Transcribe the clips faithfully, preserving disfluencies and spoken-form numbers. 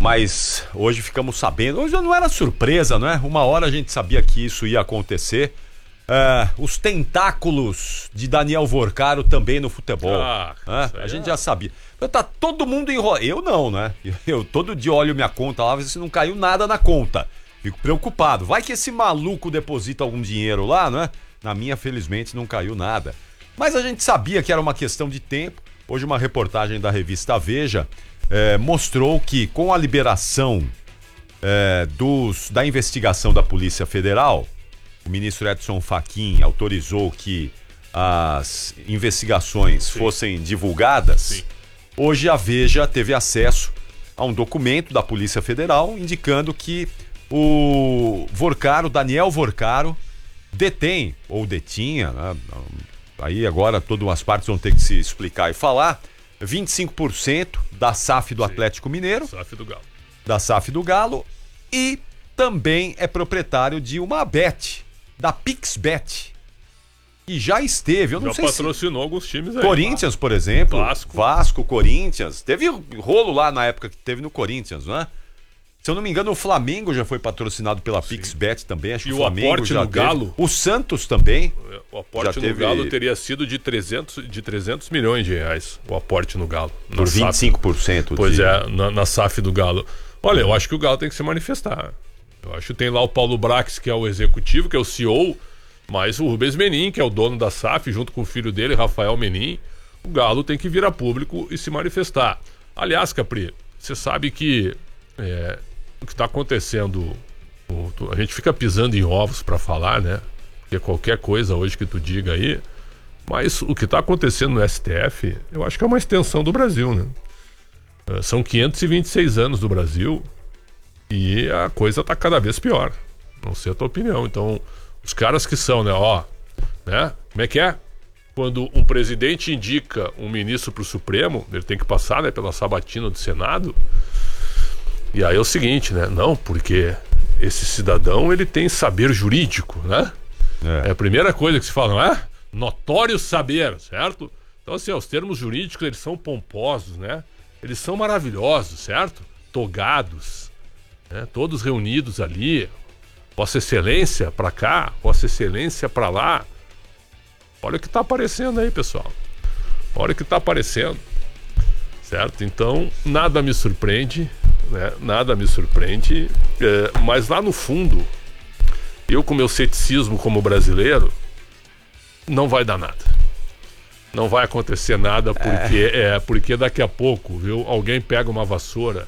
mas hoje ficamos sabendo, hoje não era surpresa, né? Uma hora a gente sabia que isso ia acontecer. É, os tentáculos de Daniel Vorcaro também no futebol. Ah, é, a gente já sabia. Tá todo mundo enrolado. Eu não, né? Eu todo dia olho minha conta lá, ver se não caiu nada na conta. Fico preocupado. Vai que esse maluco deposita algum dinheiro lá, né? Na minha, felizmente, não caiu nada. Mas a gente sabia que era uma questão de tempo. Hoje uma reportagem da revista Veja é, mostrou que com a liberação é, dos, da investigação da Polícia Federal, o ministro Edson Fachin autorizou que as investigações Sim. fossem divulgadas. Sim. Hoje a Veja teve acesso a um documento da Polícia Federal indicando que o Vorcaro, Daniel Vorcaro, detém, ou detinha, né? Aí agora todas as partes vão ter que se explicar e falar, vinte e cinco por cento da S A F do Sim. Atlético Mineiro, S A F do Galo. da S A F do Galo, e também é proprietário de uma bet, da PixBet, e já esteve, eu não já sei se... Já patrocinou alguns times aí. Corinthians, por exemplo. Vasco. Vasco, Corinthians. Teve rolo lá na época que teve no Corinthians, não é? Se eu não me engano, o Flamengo já foi patroceinado pela Sim. PixBet também. Acho e que o o Flamengo aporte já no teve. Galo? O Santos também. O aporte já no teve... Galo teria sido de trezentos, de trezentos milhões de reais. O aporte no Galo. Por vinte e cinco por cento. Pois de... é, na, na S A F do Galo. Olha, eu acho que o Galo tem que se manifestar. Eu acho que tem lá o Paulo Brax, que é o executivo, que é o C E O, mas o Rubens Menin, que é o dono da S A F, junto com o filho dele, Rafael Menin. O Galo tem que vir a público e se manifestar. Aliás, Capri, você sabe que é, o que está acontecendo, o, a gente fica pisando em ovos para falar, né? Porque qualquer coisa hoje que tu diga aí, mas o que está acontecendo no S T F, eu acho que é uma extensão do Brasil, né? São quinhentos e vinte e seis anos do Brasil e a coisa está cada vez pior. Não sei a tua opinião. Então, os caras que são, né, ó, né? Como é que é? Quando um presidente indica um ministro para o Supremo, ele tem que passar, né, pela sabatina do Senado. E aí é o seguinte, né? Não, porque esse cidadão, ele tem saber jurídico, né? É, é a primeira coisa que se fala, não é? Notório saber, certo? Então, assim, ó, os termos jurídicos, eles são pomposos, né? Eles são maravilhosos, certo? Togados, né? Todos reunidos ali. Vossa Excelência pra cá, Vossa Excelência pra lá. Olha o que tá aparecendo aí, pessoal. Olha o que tá aparecendo. Certo? Então, nada me surpreende, né? Nada me surpreende. É, mas lá no fundo, eu com meu ceticismo como brasileiro, não vai dar nada. Não vai acontecer nada porque, é. É, porque daqui a pouco, viu, alguém pega uma vassoura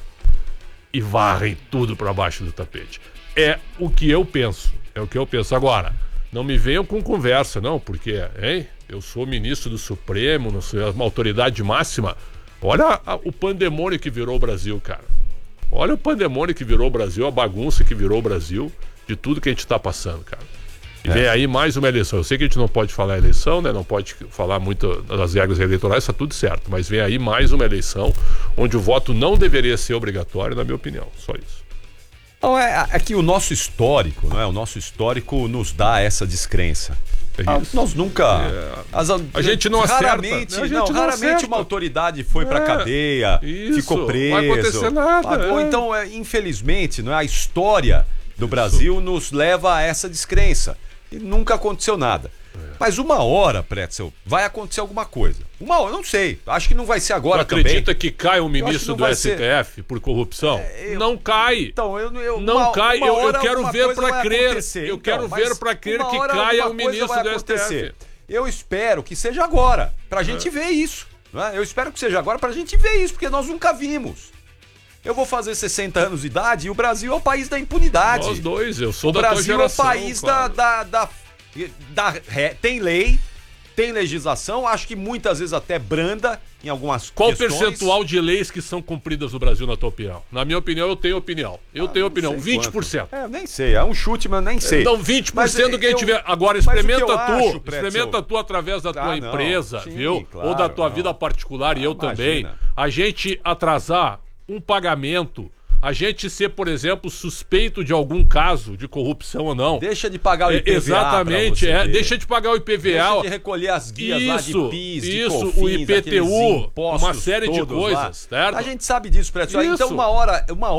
e varre tudo para baixo do tapete. É o que eu penso. É o que eu penso. Agora, não me venham com conversa, não, porque, hein? Eu sou ministro do Supremo, não sou uma autoridade máxima. Olha a, o pandemônio que virou o Brasil, cara. Olha o pandemônio que virou o Brasil, a bagunça que virou o Brasil, de tudo que a gente tá passando, cara. E é. Vem aí mais uma eleição. Eu sei que a gente não pode falar eleição, né? Não pode falar muito das regras eleitorais, está tudo certo. Mas vem aí mais uma eleição onde o voto não deveria ser obrigatório, na minha opinião. Só isso. Não, é, é que o nosso histórico, não é? O nosso histórico nos dá essa descrença. É ah, nós nunca... É. As, a gente não raramente, acerta. Né? Não, não raramente acerta. uma autoridade foi é. pra cadeia, isso. ficou preso. Não vai acontecer nada. Pagou. É. Então, é, infelizmente, não é? A história do isso. Brasil nos leva a essa descrença. E nunca aconteceu nada. É. Mas uma hora, Pretzel, vai acontecer alguma coisa. Uma hora, não sei. Acho que não vai ser agora também. Acredita que cai um ministro do S T F ser... por corrupção? É, eu... Não cai. Então, eu, eu, não uma, cai. Uma eu, eu quero ver para crer. Eu então, quero ver para crer que caia um ministro do S T F. Eu espero que seja agora, pra gente é. ver isso. Né? Eu espero que seja agora pra gente ver isso, porque nós nunca vimos. Eu vou fazer sessenta anos de idade e o Brasil é o país da impunidade. Nós dois, eu sou o da Brasil tua geração, é o país claro. da, da, da, da... Tem lei, tem legislação, acho que muitas vezes até branda em algumas Qual questões. Qual percentual de leis que são cumpridas no Brasil, na tua opinião? Na minha opinião, eu tenho opinião. Eu ah, tenho opinião, vinte por cento. Quanto. É, nem sei, é um chute, mas nem sei. Então, vinte por cento do que a gente vê. Agora, experimenta tu, acho, experimenta tu através da tua ah, empresa, sim, viu? Claro, Ou da tua não. vida particular, ah, e eu imagina. também. A gente atrasar um pagamento... A gente ser, por exemplo, suspeito de algum caso de corrupção ou não. Deixa de pagar o I P V A. É, exatamente, é. Deixa de pagar o I P V A. Deixa de recolher as guias isso, lá de P I S, de isso, COFINS, o I P T U, uma série de coisas, certo? A gente sabe disso, Preto. Então, uma hora, uma